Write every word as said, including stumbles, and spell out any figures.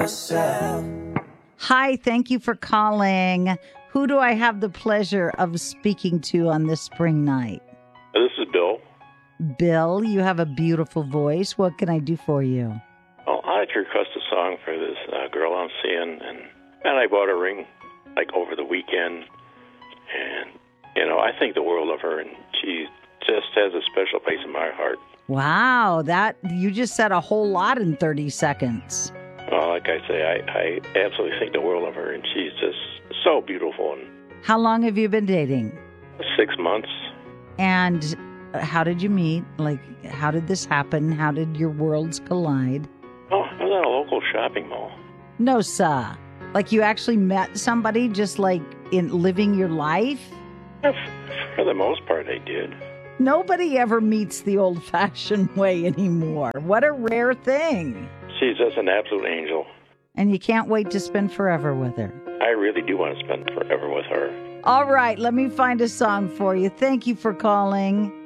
Hi, thank you for calling. Who do I have the pleasure of speaking to on this spring night? This is Bill. Bill, you have a beautiful voice. What can I do for you? Oh, I'd like to request a song for this uh, girl I'm seeing, and and I bought a ring like over the weekend, and you know I think the world of her, and she just has a special place in my heart. Wow, that you just said a whole lot in thirty seconds. Well, like I say, I, I absolutely think the world of her, and she's just so beautiful. And How long have you been dating? six months. And how did you meet? Like, how did this happen? How did your worlds collide? Oh, I was at a local shopping mall. No, sir. Like you actually met somebody just like in living your life? For for the most part, I did. Nobody ever meets the old-fashioned way anymore. What a rare thing. She's just an absolute angel. And you can't wait to spend forever with her. I really do want to spend forever with her. All right, let me find a song for you. Thank you for calling.